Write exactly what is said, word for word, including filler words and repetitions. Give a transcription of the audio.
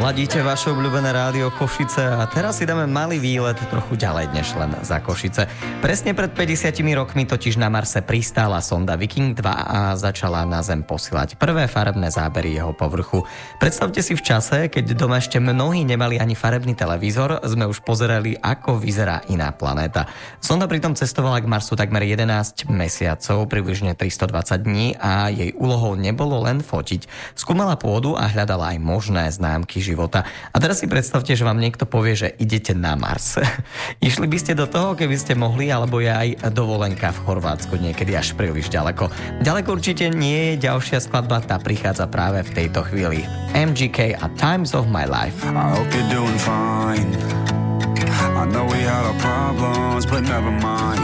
Ladíte vaše obľúbené rádio Košice a teraz si dáme malý výlet trochu ďalej než len za Košice. Presne pred päťdesiatimi rokmi totiž na Marse pristála sonda Viking dva a začala na Zem posielať prvé farebné zábery jeho povrchu. Predstavte si v čase, keď doma ešte mnohí nemali ani farebný televízor, sme už pozerali, ako vyzerá iná planéta. Sonda pritom cestovala k Marsu takmer jedenásť mesiacov, približne tristodvadsať dní a jej úlohou nebolo len fotiť. Skúmala pôdu a hľadala aj možné známky života. A teraz si predstavte, že vám niekto povie, že idete na Mars. Išli by ste do toho, keby ste mohli, alebo je aj dovolenka v Chorvátsku niekedy až príliš ďaleko. Ďaleko určite nie je ďalšia skladba, tá prichádza práve v tejto chvíli. em gé ká a Times of My Life. I hope you're doing fine. I know we had our problems, but never mind.